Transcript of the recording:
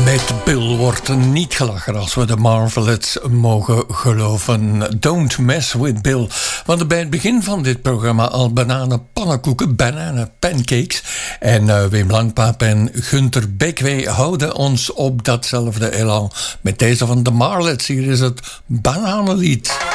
Met Bill wordt niet gelachen als we de Marvelettes mogen geloven. Don't mess with Bill. Want bij het begin van dit programma al bananenpannenkoeken, banana pancakes. En Wim Langpaap en Gunther Bekwee houden ons op datzelfde elan met deze van de Marvelettes. Hier is het Bananenlied.